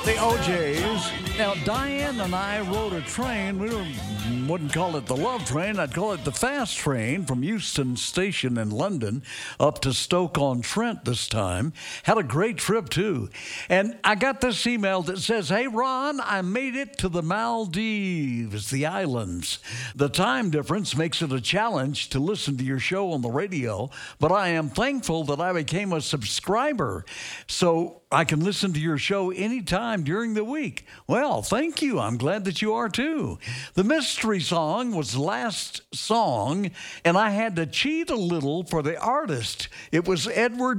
The OJs. Now, Diane and I rode a train. Wouldn't call it the love train. I'd call it the fast train from Euston Station in London up to Stoke-on-Trent this time. Had a great trip, too. And I got this email that says, "Hey, Ron, I made it to the Maldives, the islands. The time difference makes it a challenge to listen to your show on the radio, but I am thankful that I became a subscriber so I can listen to your show anytime during the week." Well, thank you. I'm glad that you are too. The mystery song was last song, and I had to cheat a little for the artist. It was Edward